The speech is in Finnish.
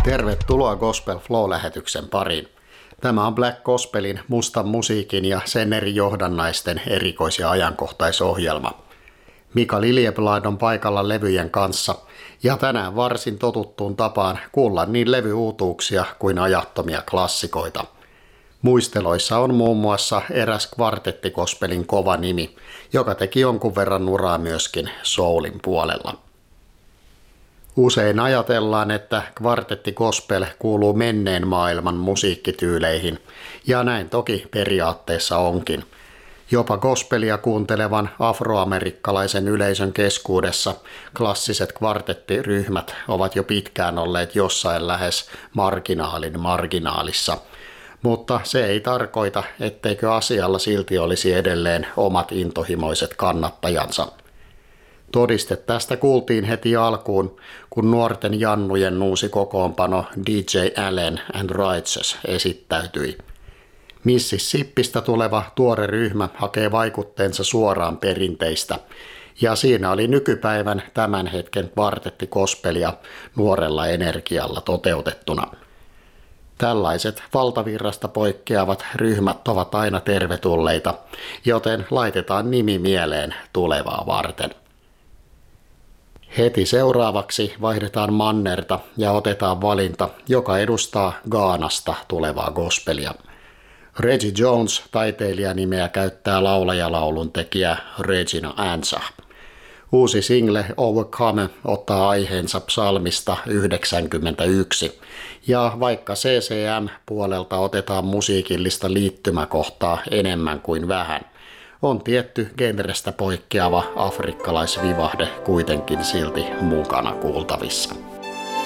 Tervetuloa Gospel Flow-lähetyksen pariin. Tämä on Black Gospelin mustan musiikin ja sen eri johdannaisten erikois- ja ajankohtaisohjelma. Mika Liljeblad on paikalla levyjen kanssa ja tänään varsin totuttuun tapaan kuulla niin levyuutuuksia kuin ajattomia klassikoita. Muisteloissa on muun muassa eräs kvartettikospelin kova nimi, joka teki jonkun verran uraa myöskin soulin puolella. Usein ajatellaan, että kvartettikospel kuuluu menneen maailman musiikkityyleihin, ja näin toki periaatteessa onkin. Jopa gospelia kuuntelevan afroamerikkalaisen yleisön keskuudessa klassiset kvartettiryhmät ovat jo pitkään olleet jossain lähes marginaalin marginaalissa. Mutta se ei tarkoita, etteikö asialla silti olisi edelleen omat intohimoiset kannattajansa. Todiste tästä kuultiin heti alkuun, kun nuorten jannujen uusi kokoonpano DJ Allen and Righteous esittäytyi. Mississippistä tuleva tuore ryhmä hakee vaikutteensa suoraan perinteistä, ja siinä oli nykypäivän tämän hetken kvartettikospelia nuorella energialla toteutettuna. Tällaiset valtavirrasta poikkeavat ryhmät ovat aina tervetulleita, joten laitetaan nimi mieleen tulevaa varten. Heti seuraavaksi vaihdetaan mannerta ja otetaan valinta, joka edustaa Ghanasta tulevaa gospelia. Reggie Jones taiteilijanimeä käyttää laulajalaulun tekijä Regina Ansah. Uusi single Overcome ottaa aiheensa psalmista 91, ja vaikka CCM-puolelta otetaan musiikillista liittymäkohtaa enemmän kuin vähän, on tietty genrestä poikkeava afrikkalaisvivahde kuitenkin silti mukana kuultavissa.